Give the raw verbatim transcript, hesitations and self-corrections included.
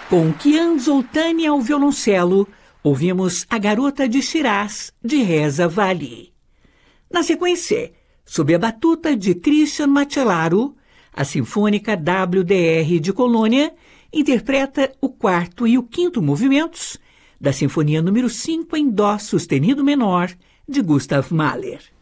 Com Kian Zoltani ao violoncelo, ouvimos A Garota de Shiraz, de Reza Vali. Na sequência, sob a batuta de Christian Macellaro, a Sinfônica W D R de Colônia interpreta o quarto e o quinto movimentos da Sinfonia número cinco em Dó sustenido menor, de Gustav Mahler.